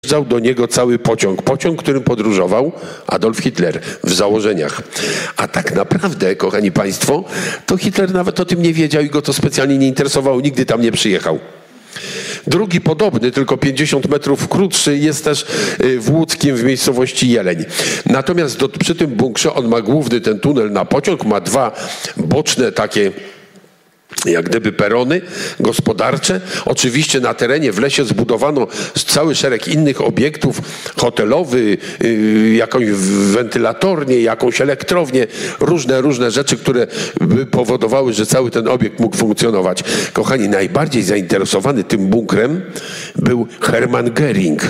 Przyjeżdżał do niego cały pociąg, którym podróżował Adolf Hitler w założeniach. A tak naprawdę, kochani państwo, to Hitler nawet o tym nie wiedział i go to specjalnie nie interesowało, nigdy tam nie przyjechał. Drugi podobny, tylko 50 metrów krótszy, jest też w Łódzkiem w miejscowości Jeleń. Natomiast przy tym bunkrze on ma główny ten tunel na pociąg, ma dwa boczne takie jak gdyby perony gospodarcze. Oczywiście na terenie w lesie zbudowano cały szereg innych obiektów, hotelowy, jakąś wentylatornię, jakąś elektrownię, różne rzeczy, które by powodowały, że cały ten obiekt mógł funkcjonować. Kochani, najbardziej zainteresowany tym bunkrem był Hermann Göring,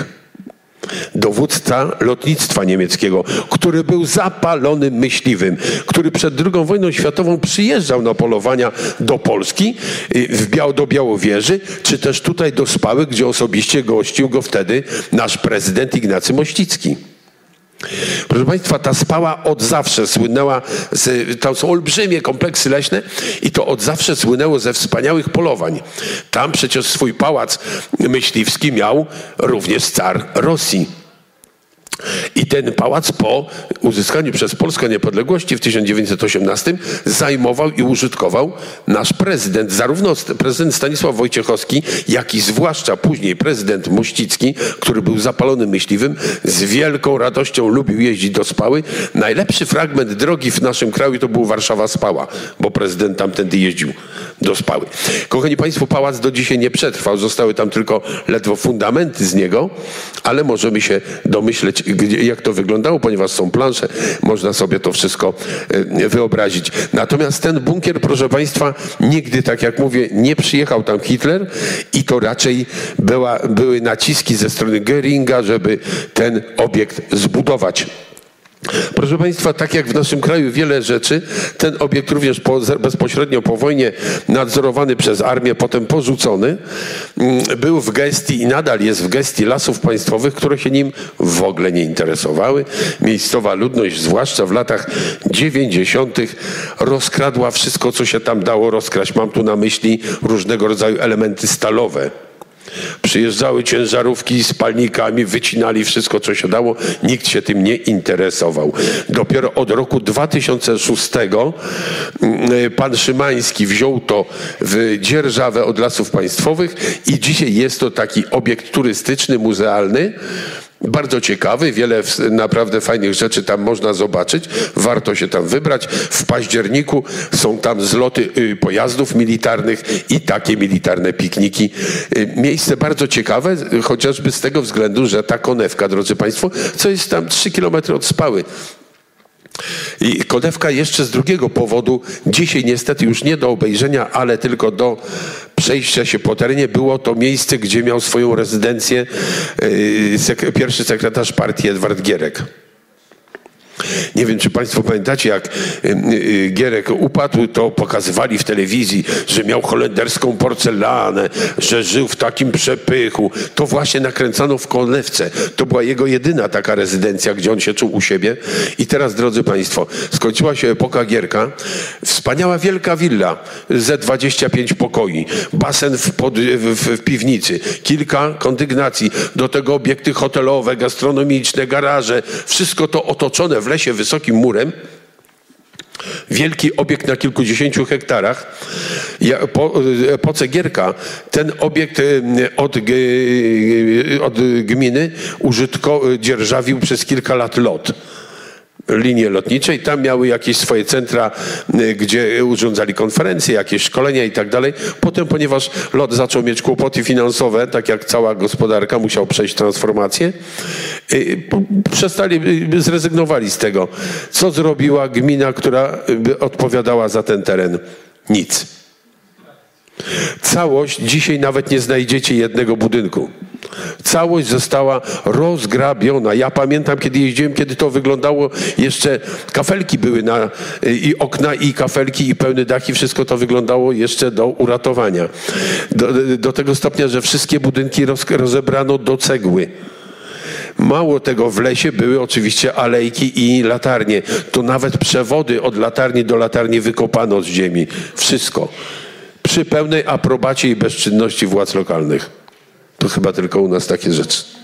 dowódca lotnictwa niemieckiego, który był zapalonym myśliwym, który przed II wojną światową przyjeżdżał na polowania do Polski, do Białowieży, czy też tutaj do Spały, gdzie osobiście gościł go wtedy nasz prezydent Ignacy Mościcki. Proszę państwa, ta Spała od zawsze słynęła, tam są olbrzymie kompleksy leśne i to od zawsze słynęło ze wspaniałych polowań. Tam przecież swój pałac myśliwski miał również car Rosji. I ten pałac po uzyskaniu przez Polskę niepodległości w 1918 zajmował i użytkował nasz prezydent. Zarówno prezydent Stanisław Wojciechowski, jak i zwłaszcza później prezydent Mościcki, który był zapalonym myśliwym, z wielką radością lubił jeździć do Spały. Najlepszy fragment drogi w naszym kraju to był Warszawa-Spała, bo prezydent tamtędy jeździł do Spały. Kochani państwo, pałac do dzisiaj nie przetrwał. Zostały tam tylko ledwo fundamenty z niego, ale możemy się domyśleć, jak to wyglądało, ponieważ są plansze, można sobie to wszystko wyobrazić. Natomiast ten bunkier, proszę państwa, nigdy, tak jak mówię, nie przyjechał tam Hitler i to raczej były naciski ze strony Göringa, żeby ten obiekt zbudować. Proszę państwa, tak jak w naszym kraju wiele rzeczy, ten obiekt również bezpośrednio po wojnie nadzorowany przez armię, potem porzucony, był w gestii i nadal jest w gestii Lasów Państwowych, które się nim w ogóle nie interesowały. Miejscowa ludność, zwłaszcza w latach 90. rozkradła wszystko, co się tam dało rozkraść. Mam tu na myśli różnego rodzaju elementy stalowe. Przyjeżdżały ciężarówki z palnikami, wycinali wszystko, co się dało. Nikt się tym nie interesował. Dopiero od roku 2006 pan Szymański wziął to w dzierżawę od Lasów Państwowych i dzisiaj jest to taki obiekt turystyczny, muzealny, bardzo ciekawy, wiele naprawdę fajnych rzeczy tam można zobaczyć. Warto się tam wybrać. W październiku są tam zloty pojazdów militarnych i takie militarne pikniki. Miejsce bardzo ciekawe, chociażby z tego względu, że ta konewka, drodzy państwo, co jest tam 3 kilometry od Spały. I konewka jeszcze z drugiego powodu, dzisiaj niestety już nie do obejrzenia, ale tylko do przejścia się po terenie. Było to miejsce, gdzie miał swoją rezydencję pierwszy sekretarz partii Edward Gierek. Nie wiem, czy państwo pamiętacie, jak Gierek upadł, to pokazywali w telewizji, że miał holenderską porcelanę, że żył w takim przepychu. To właśnie nakręcano w Konewce. To była jego jedyna taka rezydencja, gdzie on się czuł u siebie. I teraz, drodzy państwo, skończyła się epoka Gierka. Wspaniała wielka willa ze 25 pokoi, basen w piwnicy, kilka kondygnacji, do tego obiekty hotelowe, gastronomiczne, garaże. Wszystko to otoczone w lesie wysokim murem. Wielki obiekt na kilkudziesięciu hektarach. Po epoce Gierka ten obiekt od gminy dzierżawił przez kilka lat LOT. Linie lotnicze i tam miały jakieś swoje centra, gdzie urządzali konferencje, jakieś szkolenia i tak dalej. Potem, ponieważ LOT zaczął mieć kłopoty finansowe, tak jak cała gospodarka, musiał przejść transformację, zrezygnowali z tego. Co zrobiła gmina, która by odpowiadała za ten teren? Nic. Całość, dzisiaj nawet nie znajdziecie jednego budynku. Całość została rozgrabiona. Ja pamiętam, kiedy jeździłem, kiedy to wyglądało, jeszcze kafelki były i okna, i kafelki, i pełny dach, i wszystko to wyglądało jeszcze do uratowania. Do tego stopnia, że wszystkie budynki rozebrano do cegły. Mało tego, w lesie były oczywiście alejki i latarnie. To nawet przewody od latarni do latarni wykopano z ziemi. Wszystko. Przy pełnej aprobacie i bezczynności władz lokalnych. To chyba tylko u nas takie rzeczy.